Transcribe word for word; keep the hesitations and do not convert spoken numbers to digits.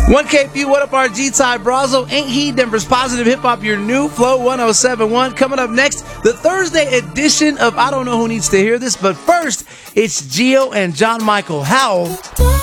one K P, what up, R G, Ty Brazo, Ain't He, Denver's Positive Hip Hop, your new Flow one oh seven point one. Coming up next, the Thursday edition of I Don't Know Who Needs to Hear This, but first, it's Gio and John Michael Howell.